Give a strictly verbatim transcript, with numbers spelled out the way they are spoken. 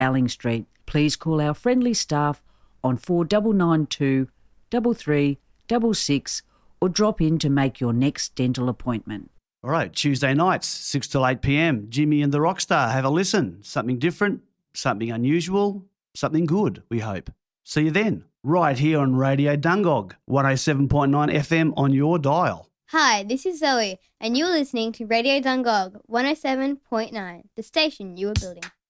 Dowling Street. Please call our friendly staff on four nine nine two, three three six six or drop in to make your next dental appointment. All right, Tuesday nights, six till eight p.m, Jimmy and the Rockstar. Have a listen. Something different, something unusual, something good, we hope. See you then, right here on Radio Dungog, one oh seven point nine F M on your dial. Hi, this is Zoe, and you're listening to Radio Dungog, one oh seven point nine, the station you are building.